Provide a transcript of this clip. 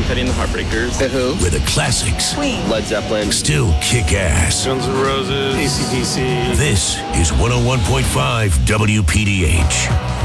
Petty and the Heartbreakers. The Who. Where the classics, Queen. Led Zeppelin. still kick ass. Guns N' Roses. AC/DC. This is 101.5 WPDH.